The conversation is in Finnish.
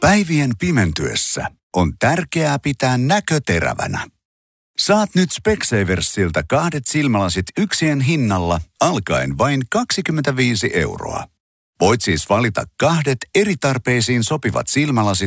Päivien pimentyessä on tärkeää pitää näkö terävänä. Saat nyt Specsaversilta 2 silmälasit yksien hinnalla alkaen vain 25 €. Voit siis valita 2 eri tarpeisiin sopivat silmälasit